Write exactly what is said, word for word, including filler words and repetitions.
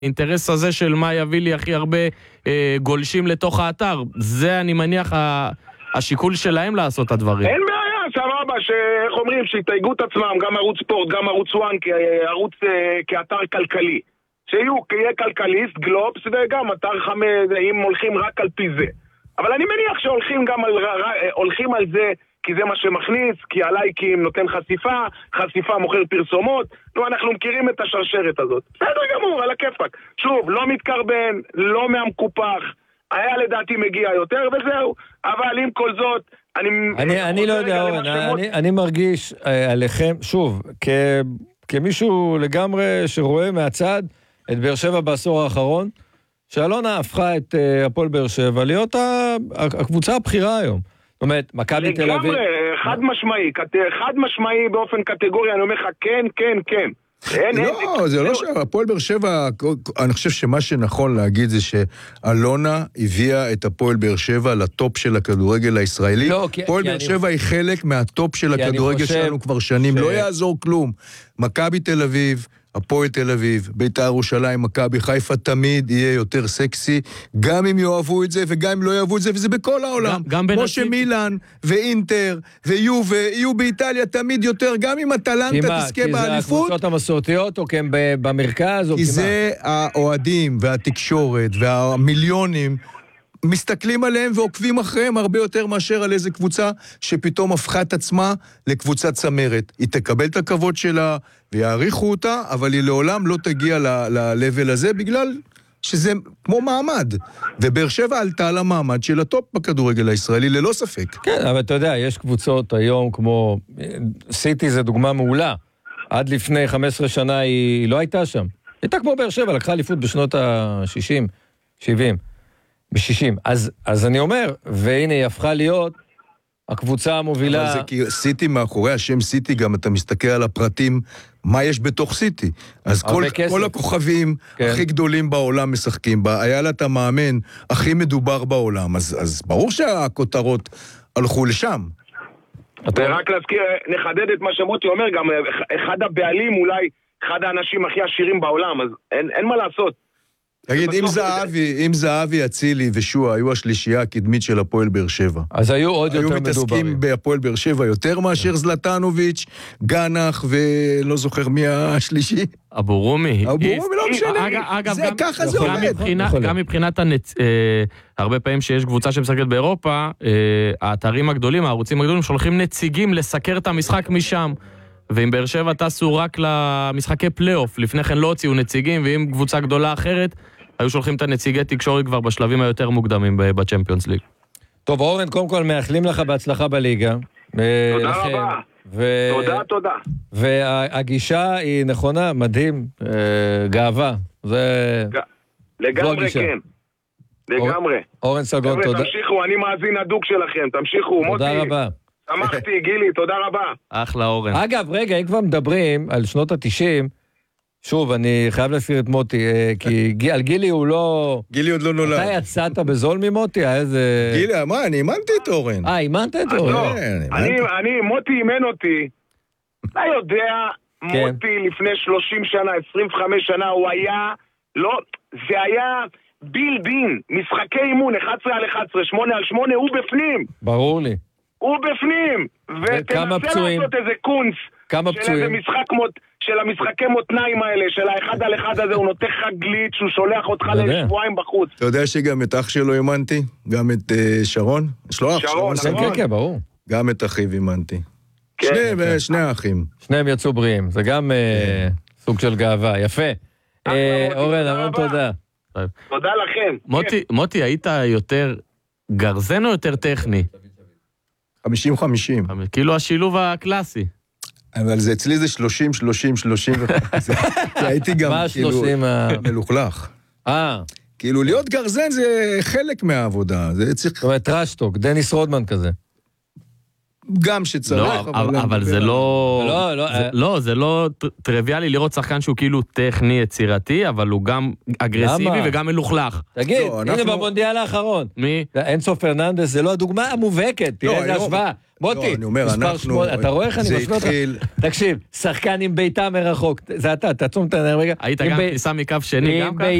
האינטרס הזה של מה יביא לי הכי הרבה אה, גולשים לתוך האתר, זה אני מניח ה, השיקול שלהם לעשות את הדברים. אין בעיה, סבבה, שאיך אומרים, שיתייגו את עצמם, גם ערוץ ספורט, גם ערוץ וואן, כערוץ, אה, כאתר כלכלי. שיהיו, כיהיה כלכליסט, גלובס, וגם אתר חמד, אם הולכים רק על פי זה. אבל אני מניח שהולכים גם על, הולכים על זה, כי זה מה שמכניס, כי הלייקים נותן חשיפה, חשיפה מוכר פרסומות, נו, אנחנו מכירים את השרשרת הזאת. בסדר גמור, על הכיפק. שוב, לא מתקרבן, לא מהמקופח, היה לדעתי מגיע יותר וזהו, אבל עם כל זאת, אני... אני, אני לא יודע, אורן, אני, אני מרגיש עליכם, שוב, כ, כמישהו לגמרי שרואה מהצד את באר שבע בעשור האחרון, שאלונה הפכה את הפועל באר שבע להיות הקבוצה הבחירה היום. זאת אומרת, מכבי תל אביב... לגמרי, חד משמעי, חד משמעי באופן קטגורי, אני אומר לך, כן, כן, כן. לא, זה לא שהפועל באר שבע, אני חושב שמה שנכון להגיד זה שאלונה הביאה את הפועל באר שבע לטופ של הכדורגל הישראלי. הפועל באר שבע היא חלק מהטופ של הכדורגל שלנו כבר שנים, לא יעזור כלום. מכבי תל אביב, הפועל תל אביב, בית"ר ירושלים, מכבי חיפה, תמיד יהיה יותר סקסי, גם אם יאהבו את זה וגם אם לא יאהבו את זה, וזה בכל העולם. גם, גם כמו שמילאן ואינטר ויובה יהיו באיטליה תמיד יותר, גם אם אטלנטה תזכה באליפות. כי זה הקבוצות המסורתיות או כן במרכז? כי זה האוהדים והתקשורת והמיליונים מסתכלים עליהם ועוקבים אחריהם הרבה יותר מאשר על איזה קבוצה שפתאום הפכה את עצמה לקבוצת צמרת. היא תקבל את הכבוד שלה ויעריכו אותה, אבל היא לעולם לא תגיע ל-level הזה בגלל שזה כמו מעמד. ובאר שבע עלתה למעמד של הטופ בכדורגל הישראלי ללא ספק. כן, אבל אתה יודע, יש קבוצות היום כמו סיטי, זה דוגמה מעולה. עד לפני חמש עשרה שנה היא לא הייתה שם. הייתה כמו באר שבע, לקחה אליפות בשנות ה-שישים, שבעים. ב-שישים. אז, אז אני אומר, והנה היא הפכה להיות הקבוצה המובילה... אבל זה כי סיטי מאחורי השם סיטי, גם אתה מסתכל על הפרטים, מה יש בתוך סיטי. אז כל, כל הכוכבים כן. הכי גדולים בעולם משחקים בה, היה לה את המאמן הכי מדובר בעולם, אז, אז ברור שהכותרות הלכו לשם. ורק להזכיר, נחדד את מה שמוטי אומר, גם אחד הבעלים אולי, אחד האנשים הכי עשירים בעולם, אז אין, אין מה לעשות. תגיד, אם זהבי, אם זהבי, אצילי ושועה היו השלישייה הקדמית של הפועל באר שבע. אז היו עוד יותר מדוברים. היו מתעסקים בהפועל באר שבע יותר מאשר זלטנוביץ', גנח ולא זוכר מי השלישי. אבו רומי. אבו רומי לא משנה. זה ככה זה עומד. גם מבחינת הרבה פעמים שיש קבוצה שמשחקת באירופה, האתרים הגדולים, הערוצים הגדולים, שולחים נציגים לסקר את המשחק משם. ואם באר שבע טסו רק למשחקי פלייאוף, לפני כן לא הוציאו נציגים, ואם קבוצה גדולה אחרת, היו שולחים את הנציגי תקשורת כבר בשלבים היותר מוקדמים בצ'מפיונס ליג. טוב, אורן, קודם כל מאחלים לך בהצלחה בליגה. תודה רבה. תודה, תודה. והגישה היא נכונה, מדהים, גאווה. לגמרי כן. לגמרי. אורן סגון, תודה. תמשיכו, אני מאזין הדוק שלכם, תמשיכו. תודה רבה. שמחתי, גילי, תודה רבה. אחלה אורן. אגב, רגע, אם כבר מדברים על שנות ה-תשעים, שוב, אני חייב להזכיר את מוטי, כי על גילי הוא לא... גילי עוד לא נולד. אתה יצאת בזול ממוטי? איזה... גילי, מה, אני אימנתי את אורן. אה, אימנת את אורן? אני, מוטי אימן אותי. אתה יודע, מוטי לפני שלושים שנה, עשרים וחמש שנה, הוא היה... לא, זה היה... בילדין, משחקי אימון, אחת עשרה על אחת עשרה, שמונה על שמונה, הוא בפנים. ברור לי. הוא בפנים, ותנסה לעשות איזה קונץ של איזה משחק מות, של המשחקי מותניים האלה, של האחד על אחד הזה, הוא נותן חגלית שהוא שולח אותך לשבועיים בחוץ. אתה יודע שגם את אח שלו אימנתי? גם את שרון? יש לו אח, שרון, כן, כן, ברור. גם את אחיו אימנתי. שני האחים. שניהם יצאו בריאים, זה גם סוג של גאווה, יפה. אורן, המון תודה. תודה לכם. מוטי, היית יותר גרזן או יותר טכני? חמישים חמישים. כאילו השילוב הקלאסי. אבל זה אצלי זה שלושים, שלושים, שלושים. הייתי גם כאילו מלוכלך. אה. כאילו להיות גרזן זה חלק מהעבודה. זה צריך... זאת אומרת, טרשטוק, דניס רודמן כזה. גם שצריך, אבל זה לא... לא, זה לא טריוויאלי לראות שחקן שהוא כאילו טכני יצירתי, אבל הוא גם אגרסיבי וגם מלוכלך. תגיד, הנה במונדיאל האחרון. מי? אנסו פרננדס, זה לא הדוגמה המובהקת, תראה איזה השוואה. מוטי, מספר שמונה, אתה רואה איך אני משווה אותך? תקשיב, שחקן עם ביתה מרחוק, זה אתה, תעצום את העיניים רגע. היית גם ניסה מקו שני גם ככה?